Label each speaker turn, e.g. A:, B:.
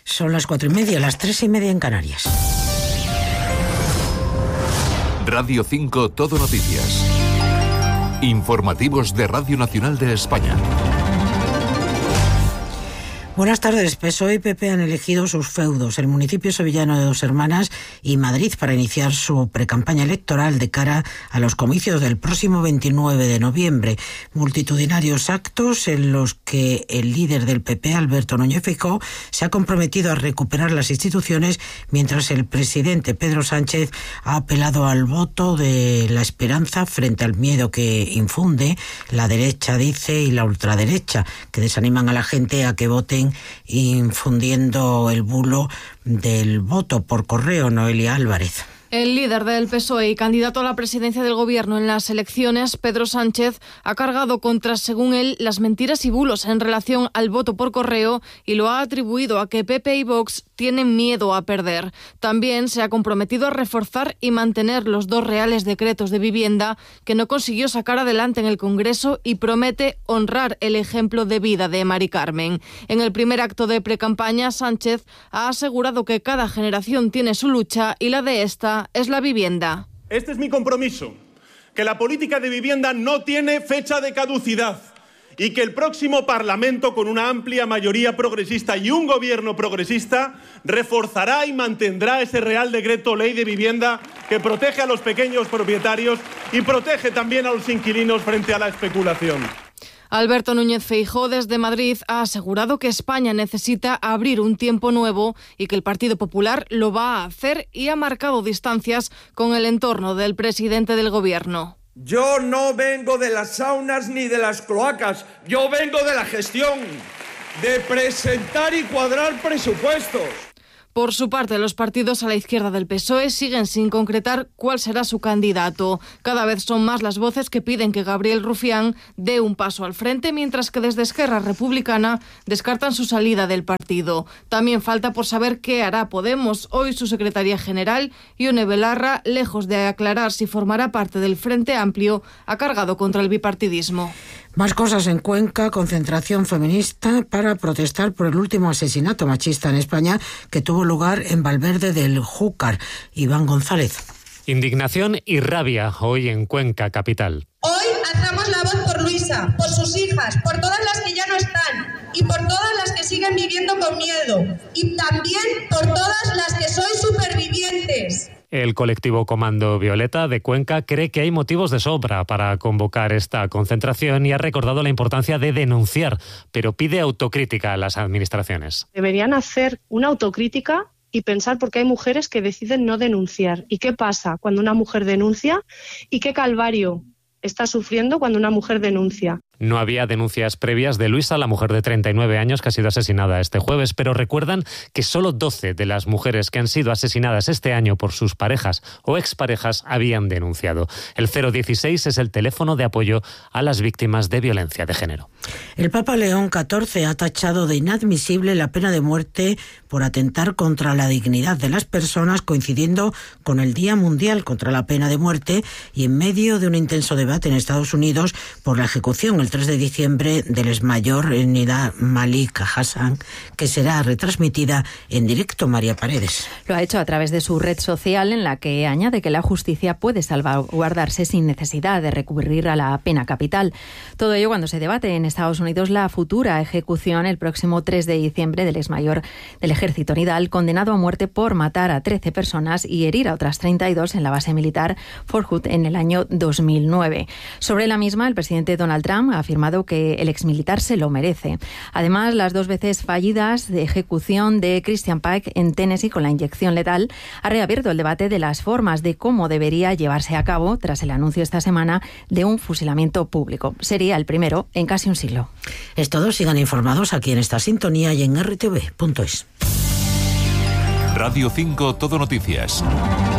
A: Son las 4:30, las 3:30 en Canarias.
B: Radio 5 Todo Noticias. Informativos de Radio Nacional de España.
A: Buenas tardes. PSOE y PP han elegido sus feudos, el municipio sevillano de Dos Hermanas y Madrid, para iniciar su precampaña electoral de cara a los comicios del próximo 29 de noviembre. Multitudinarios actos en los que el líder del PP, Alberto Núñez Feijóo, se ha comprometido a recuperar las instituciones, mientras el presidente Pedro Sánchez ha apelado al voto de la esperanza frente al miedo que infunde la derecha, dice, y la ultraderecha, que desaniman a la gente a que voten, infundiendo el bulo del voto por correo. Noelia Álvarez.
C: El líder del PSOE y candidato a la presidencia del Gobierno en las elecciones, Pedro Sánchez, ha cargado contra, según él, las mentiras y bulos en relación al voto por correo y lo ha atribuido a que PP y Vox tienen miedo a perder. También se ha comprometido a reforzar y mantener los 2 reales decretos de vivienda que no consiguió sacar adelante en el Congreso y promete honrar el ejemplo de vida de Mari Carmen. En el primer acto de precampaña, Sánchez ha asegurado que cada generación tiene su lucha y la de esta es la vivienda.
D: Este es mi compromiso, que la política de vivienda no tiene fecha de caducidad y que el próximo Parlamento, con una amplia mayoría progresista y un gobierno progresista, reforzará y mantendrá ese Real Decreto Ley de Vivienda que protege a los pequeños propietarios y protege también a los inquilinos frente a la especulación.
C: Alberto Núñez Feijóo, desde Madrid, ha asegurado que España necesita abrir un tiempo nuevo y que el Partido Popular lo va a hacer, y ha marcado distancias con el entorno del presidente del Gobierno.
E: Yo no vengo de las saunas ni de las cloacas, yo vengo de la gestión, de presentar y cuadrar presupuestos.
C: Por su parte, los partidos a la izquierda del PSOE siguen sin concretar cuál será su candidato. Cada vez son más las voces que piden que Gabriel Rufián dé un paso al frente, mientras que desde Esquerra Republicana descartan su salida del partido. También falta por saber qué hará Podemos. Hoy su secretaria general, Ione Belarra, lejos de aclarar si formará parte del Frente Amplio, ha cargado contra el bipartidismo.
A: Más cosas en Cuenca. Concentración feminista para protestar por el último asesinato machista en España que tuvo lugar en Valverde del Júcar. Iván González.
F: Indignación y rabia hoy en Cuenca capital.
G: Hoy alzamos la voz por Luisa, por sus hijas, por todas las que ya no están y por todas las que siguen viviendo con miedo, y también por todas las que sois supervivientes.
F: El colectivo Comando Violeta de Cuenca cree que hay motivos de sobra para convocar esta concentración y ha recordado la importancia de denunciar, pero pide autocrítica a las administraciones.
H: Deberían hacer una autocrítica y pensar por qué hay mujeres que deciden no denunciar. ¿Y qué pasa cuando una mujer denuncia? ¿Y qué calvario está sufriendo cuando una mujer denuncia?
F: No había denuncias previas de Luisa, la mujer de 39 años que ha sido asesinada este jueves, pero recuerdan que solo 12 de las mujeres que han sido asesinadas este año por sus parejas o exparejas habían denunciado. El 016 es el teléfono de apoyo a las víctimas de violencia de género.
A: El Papa León XIV ha tachado de inadmisible la pena de muerte por atentar contra la dignidad de las personas, coincidiendo con el Día Mundial contra la Pena de Muerte y en medio de un intenso debate en Estados Unidos por la ejecución el 3 de diciembre del exmayor Nida Malik Hassan, que será retransmitida en directo. María Paredes.
I: Lo ha hecho a través de su red social, en la que añade que la justicia puede salvaguardarse sin necesidad de recurrir a la pena capital. Todo ello cuando se debate en Estados Unidos la futura ejecución el próximo 3 de diciembre del exmayor del ejército Nidal, condenado a muerte por matar a 13 personas y herir a otras 32 en la base militar Fort Hood en el año 2009. Sobre la misma, el presidente Donald Trump ha afirmado que el exmilitar se lo merece. Además, las 2 veces fallidas de ejecución de Christian Pike en Tennessee con la inyección letal ha reabierto el debate de las formas de cómo debería llevarse a cabo tras el anuncio esta semana de un fusilamiento público. Sería el primero en casi un siglo.
A: Es todo. Sigan informados aquí en esta sintonía y en rtv.es.
B: Radio 5 Todo Noticias.